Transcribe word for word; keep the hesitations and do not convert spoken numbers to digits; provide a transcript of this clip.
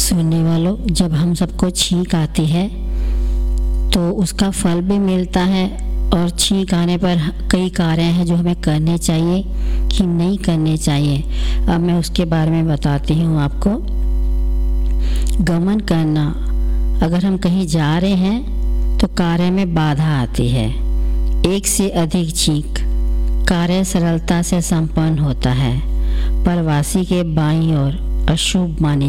सुनने वालों, जब हम सबको छींक आती है तो उसका फल भी मिलता है, और छींक आने पर कई कार्य हैं जो हमें करने चाहिए कि नहीं करने चाहिए। अब मैं उसके बारे में बताती हूँ आपको। गमन करना, अगर हम कहीं जा रहे हैं तो कार्य में बाधा आती है। एक से अधिक छींक, कार्य सरलता से संपन्न होता है। परवासी के बाईं ओर अशुभ मानी